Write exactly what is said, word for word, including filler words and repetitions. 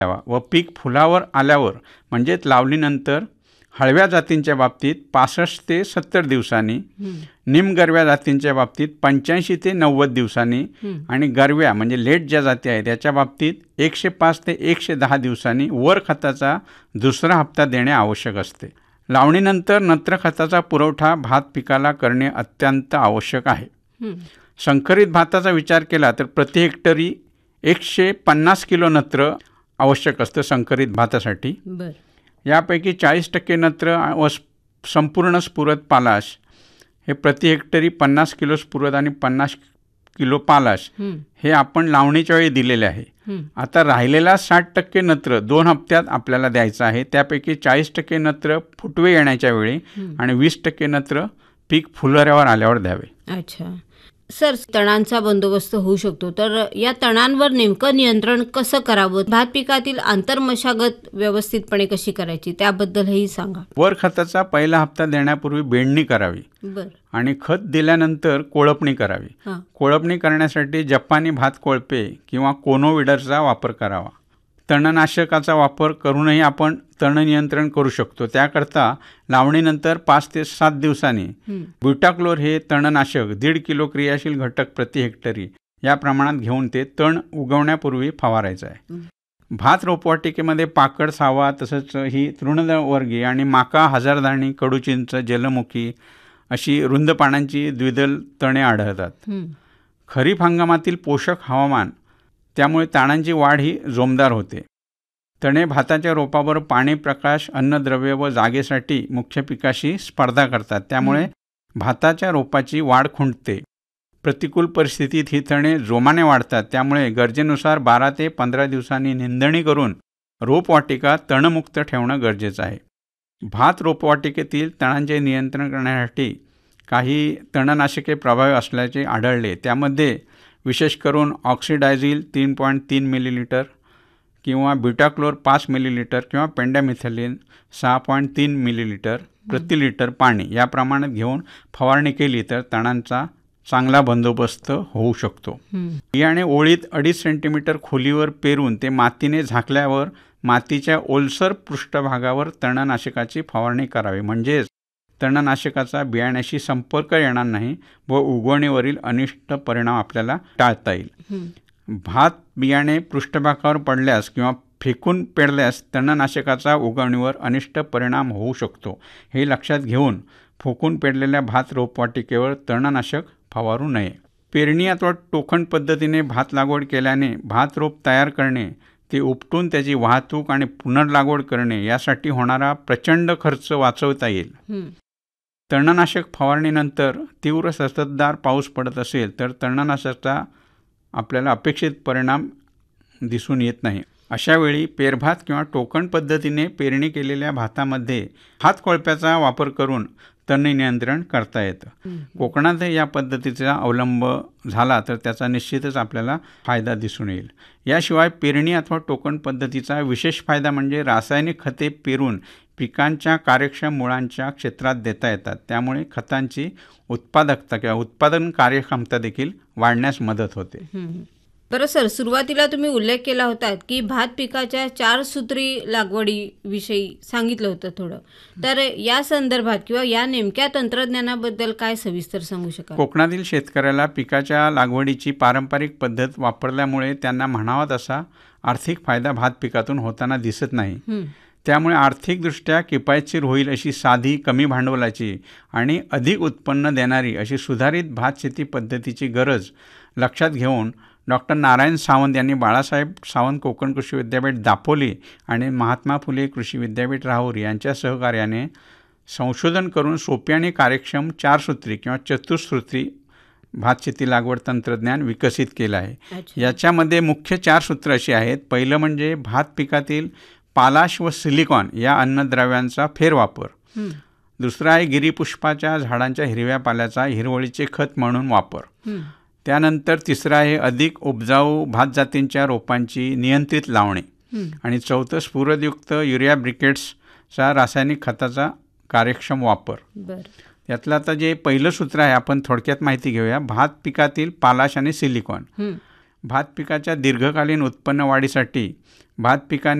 द्यावा व पीक फुलावर आल्यावर म्हणजेच लावलीनंतर हळव्या जातींच्या बाबतीत पासष्ट ते सत्तर दिवसांनी, निमगरव्या जातींच्या बाबतीत पंच्याऐंशी ते नव्वद दिवसांनी आणि गरव्या म्हणजे लेट ज्या जाती आहेत त्याच्या बाबतीत एकशे पाच ते एकशे दहा दिवसांनी वर खताचा दुसरा हप्ता देणे आवश्यक असते. लावणीनंतर नत्र खताचा पुरवठा भात पिकाला करणे अत्यंत आवश्यक आहे. संकरित भाताचा विचार केला तर प्रति हेक्टरी एकशे पन्नास किलो नत्र आवश्यक असतं संकरित भातासाठी. यापैकी चाळीस टक्के नत्र व संपूर्ण स्फुरद पालाश हे प्रति हेक्टरी पन्नास किलो स्फुरद आणि पन्नास किलो पालाश हे आपण लावणीच्या वेळी दिलेले आहे. आता राहिलेला साठ टक्के नत्र दोन हप्त्यात आपल्याला द्यायचं आहे. त्यापैकी चाळीस टक्के नत्र फुटवे येण्याच्या वेळी आणि वीस टक्के नत्र पीक फुलोऱ्यावर आल्यावर द्यावे. अच्छा सर, तणांचा बंदोबस्त होऊ शकतो, तर या तणांवर नेमकं नियंत्रण कसं करावं? भात पिकातील आंतरमशागत व्यवस्थितपणे कशी करायची त्याबद्दलही सांगा. वर खताचा पहिला हप्ता देण्यापूर्वी बेंडणी करावी बर आणि खत दिल्यानंतर कोळपणी करावी. कोळपणी करण्यासाठी जपानी भात कोळपे किंवा कोनोविडरचा वापर करावा. तणनाशकाचा वापर करूनही आपण तण नियंत्रण करू शकतो. त्याकरता लावणीनंतर पाच ते सात दिवसांनी ब्युटाक्लोर हे तणनाशक दीड किलो क्रियाशील घटक प्रति हेक्टरी या प्रमाणात घेऊन ते तण उगवण्यापूर्वी फवारायचं आहे. भात रोपवाटिकेमध्ये पाकड, सावा तसंच ही तृणवर्गीय आणि माका, हजारदाणी, कडूचिंच, जलमुखी अशी रुंद पानांची द्विदल तणे आढळतात. खरीप हंगामातील पोषक हवामान त्यामुळे तणांची वाढ ही जोमदार होते. तणे भाताच्या रोपावर पाणी, प्रकाश, अन्नद्रव्य व जागेसाठी मुख्य पिकाशी स्पर्धा करतात. त्यामुळे भाताच्या रोपाची वाढ खुंटते. प्रतिकूल परिस्थितीत ही तणे जोमाने वाढतात. त्यामुळे गरजेनुसार बारा ते पंधरा दिवसांनी निंदणी करून रोपवाटिका तणमुक्त ठेवणं गरजेचं आहे. भात रोपवाटिकेतील तणांचे नियंत्रण करण्यासाठी काही तणनाशके प्रभावी असल्याचे आढळले. त्यामध्ये विशेष करून ऑक्सिडायझिल तीन पॉईंट तीन मिलीलिटर किंवा ब्युटाक्लोर पाच मिलीलिटर किंवा पेंडामिथॅलिन सहा पॉईंट तीन मिलीलिटर प्रति लिटर पाणी या प्रमाणात घेऊन फवारणी केली तर तणांचा चांगला बंदोबस्त होऊ शकतो. बियाणे ओळीत अडीच सेंटीमीटर खोलीवर पेरून ते मातीने झाकल्यावर मातीच्या ओलसर पृष्ठभागावर तणनाशकाची फवारणी करावी. म्हणजेच तणनाशकाचा बियाण्याशी संपर्क येणार नाही व उगवणीवरील अनिष्ट परिणाम आपल्याला टाळता येईल. भात बियाणे पृष्ठभागावर पडल्यास किंवा फेकून पेरल्यास तणनाशकाचा उगवणीवर अनिष्ट परिणाम होऊ शकतो. हे लक्षात घेऊन फेकून पेरलेल्या भात रोपवाटिकेवर तणनाशक फवारू नये. पेरणी अथवा टोकन पद्धतीने भात लागवड केल्याने भात रोप तयार करणे, ते उपटून त्याची वाहतूक आणि पुनर्लागवड करणे यासाठी होणारा प्रचंड खर्च वाचवता येईल. तणनाशक फवारणीनंतर तीव्र संततधार पाऊस पडत असेल तर तणनाशकाचा आपल्याला अपेक्षित परिणाम दिसून येत नाही. अशावेळी पेरभात किंवा टोकन पद्धतीने पेरणी केलेल्या भातामध्ये भात कोळप्याचा वापर करून तण नियंत्रण करता येतं. कोकणात या पद्धतीचा अवलंब झाला तर त्याचा निश्चितच आपल्याला फायदा दिसून येईल. याशिवाय पेरणी अथवा टोकन पद्धतीचा विशेष फायदा म्हणजे रासायनिक खते पेरून पिकांच्या कार्यक्षम मुळांच्या क्षेत्रात देता येतात. त्यामुळे खतांची उत्पादकता किंवा उत्पादन कार्यक्षमता देखील वाढण्यास मदत होते. बरं सर, सुरुवातीला तुम्ही उल्लेख केला होता की भात पिकाच्या चार सूत्री लागवडीविषयी सांगितलं होतं थोडं, तर या संदर्भात किंवा या नेमक्या तंत्रज्ञानाबद्दल काय सविस्तर सांगू शकाल? कोकणातील शेतकऱ्याला पिकाच्या लागवडीची पारंपरिक पद्धत वापरल्यामुळे त्यांना म्हणावा तसा आर्थिक फायदा भात पिकातून होताना दिसत नाही. त्यामुळे आर्थिकदृष्ट्या किफायतशीर होईल अशी साधी, कमी भांडवलाची आणि अधिक उत्पन्न देणारी अशी सुधारित भात शेती पद्धतीची गरज लक्षात घेऊन डॉक्टर नारायण सावंत यांनी बाळासाहेब सावंत कोकण कृषी विद्यापीठ दापोली आणि महात्मा फुले कृषी विद्यापीठ राहुरी यांच्या सहकार्याने संशोधन करून सोपी आणि कार्यक्षम चारसूत्री किंवा चतुसूत्री भात शेती लागवड तंत्रज्ञान विकसित केलं आहे. याच्यामध्ये मुख्य चार सूत्र अशी आहेत. पहिलं म्हणजे भात पिकातील पालाश व सिलिकॉन या अन्नद्रव्यांचा फेरवापर. दुसरं आहे गिरीपुष्पाच्या झाडांच्या हिरव्या पाल्याचा हिरवळीचे खत म्हणून वापर. त्यानंतर तिसरं आहे अधिक उपजाऊ भात जातींच्या रोपांची नियंत्रित लावणे. आणि चौथं स्फुरदयुक्त युरिया ब्रिकेट्सचा रासायनिक खताचा कार्यक्षम वापर. यातलं आता जे पहिलं सूत्र आहे आपण थोडक्यात माहिती घेऊया. भात पिकातील पालाश आणि सिलिकॉन. भात पिकाच्या दीर्घकालीन उत्पन्न वाढीसाठी भात पिकाने